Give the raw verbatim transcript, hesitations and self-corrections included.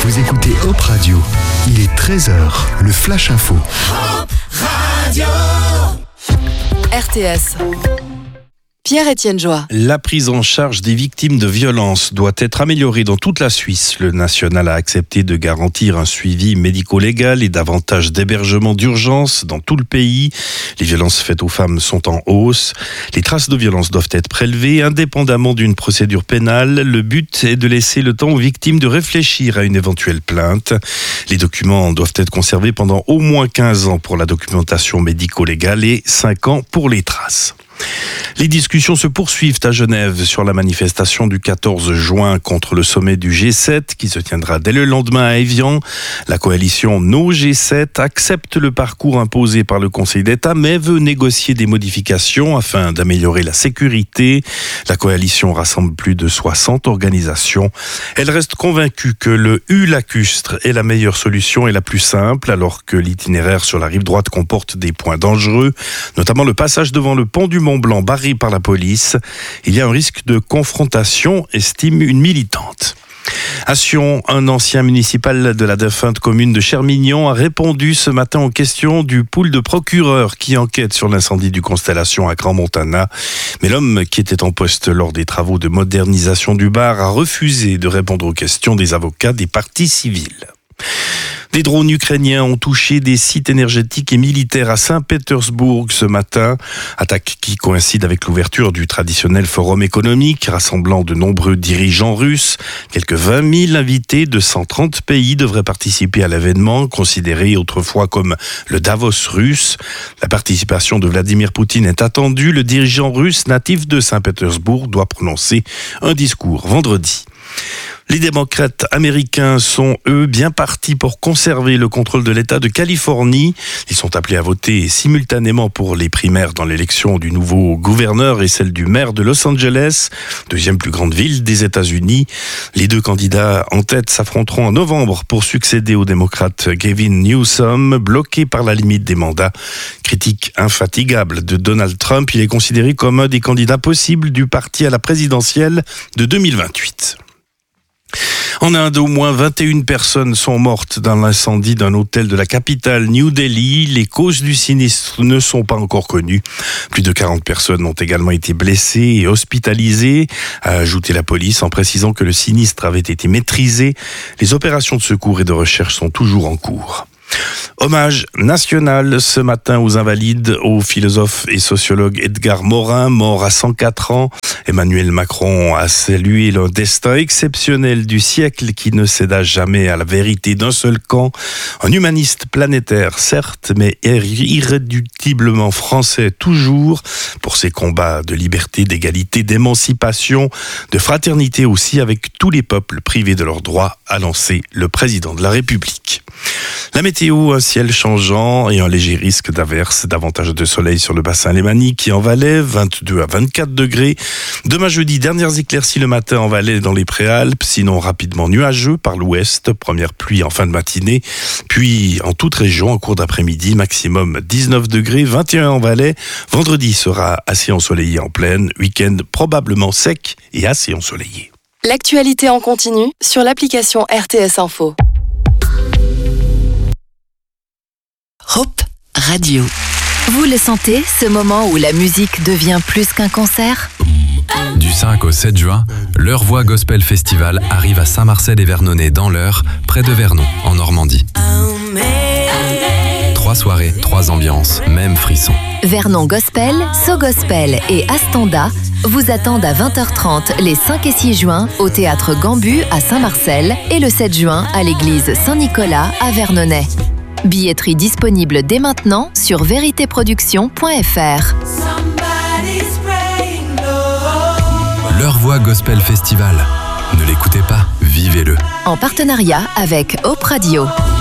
Vous écoutez Hop Radio. Il est treize heures, le Flash Info. Hop Radio. R T S. Pierre-Étienne Joie. La prise en charge des victimes de violences doit être améliorée dans toute la Suisse. Le national a accepté de garantir un suivi médico-légal et davantage d'hébergements d'urgence dans tout le pays. Les violences faites aux femmes sont en hausse. Les traces de violences doivent être prélevées indépendamment d'une procédure pénale. Le but est de laisser le temps aux victimes de réfléchir à une éventuelle plainte. Les documents doivent être conservés pendant au moins quinze ans pour la documentation médico-légale et cinq ans pour les traces. Les discussions se poursuivent à Genève sur la manifestation du quatorze juin contre le sommet du G sept qui se tiendra dès le lendemain à Évian. La coalition No G sept accepte le parcours imposé par le Conseil d'État mais veut négocier des modifications afin d'améliorer la sécurité. La coalition rassemble plus de soixante organisations. Elle reste convaincue que le U-lacustre est la meilleure solution et la plus simple alors que l'itinéraire sur la rive droite comporte des points dangereux, notamment le passage devant le pont du Mont-Blanc barré par la police. Il y a un risque de confrontation, estime une militante. À Sion, un ancien municipal de la défunte commune de Chermignon a répondu ce matin aux questions du pool de procureurs qui enquête sur l'incendie du Constellation à Grand-Montana. Mais l'homme qui était en poste lors des travaux de modernisation du bar a refusé de répondre aux questions des avocats des parties civiles. Des drones ukrainiens ont touché des sites énergétiques et militaires à Saint-Pétersbourg ce matin. Attaque qui coïncide avec l'ouverture du traditionnel forum économique rassemblant de nombreux dirigeants russes. Quelques vingt mille invités de cent trente pays devraient participer à l'événement, considéré autrefois comme le Davos russe. La participation de Vladimir Poutine est attendue. Le dirigeant russe natif de Saint-Pétersbourg doit prononcer un discours vendredi. Les démocrates américains sont, eux, bien partis pour conserver le contrôle de l'État de Californie. Ils sont appelés à voter simultanément pour les primaires dans l'élection du nouveau gouverneur et celle du maire de Los Angeles, deuxième plus grande ville des États-Unis. Les deux candidats en tête s'affronteront en novembre pour succéder au démocrate Gavin Newsom, bloqué par la limite des mandats. Critique infatigable de Donald Trump, il est considéré comme un des candidats possibles du parti à la présidentielle de deux mille vingt-huit. En Inde, au moins vingt et une personnes sont mortes dans l'incendie d'un hôtel de la capitale New Delhi. Les causes du sinistre ne sont pas encore connues. Plus de quarante personnes ont également été blessées et hospitalisées, a ajouté la police en précisant que le sinistre avait été maîtrisé. Les opérations de secours et de recherche sont toujours en cours. Hommage national ce matin aux invalides, au philosophe et sociologue Edgar Morin, mort à cent quatre ans. Emmanuel Macron a salué le destin exceptionnel du siècle qui ne céda jamais à la vérité d'un seul camp. Un humaniste planétaire, certes, mais irréductiblement français toujours, pour ses combats de liberté, d'égalité, d'émancipation, de fraternité aussi avec tous les peuples privés de leurs droits, a lancé le président de la République. La météo, un ciel changeant et un léger risque d'averse, davantage de soleil sur le bassin lémanique et en Valais, vingt-deux à vingt-quatre degrés. Demain jeudi, dernières éclaircies le matin en Valais dans les Préalpes, sinon rapidement nuageux par l'ouest, première pluie en fin de matinée, puis en toute région en cours d'après-midi, maximum dix-neuf degrés, vingt et un en Valais. Vendredi sera assez ensoleillé en plaine, week-end probablement sec et assez ensoleillé. L'actualité en continu sur l'application R T S Info. Hop Radio. Vous le sentez, ce moment où la musique devient plus qu'un concert ? Du cinq au sept juin, l'Eure Voix Gospel Festival arrive à Saint-Marcel-et-Vernonnet dans l'Eure, près de Vernon, en Normandie. Trois soirées, trois ambiances, même frisson. Vernon Gospel, So Gospel et Astanda vous attendent à vingt heures trente les cinq et six juin au Théâtre Gambu à Saint-Marcel et le sept juin à l'église Saint-Nicolas à Vernonnet. Billetterie disponible dès maintenant sur vérité production point f r. L'Eure Voix Gospel Festival. Ne l'écoutez pas, vivez-le. En partenariat avec Hop Radio.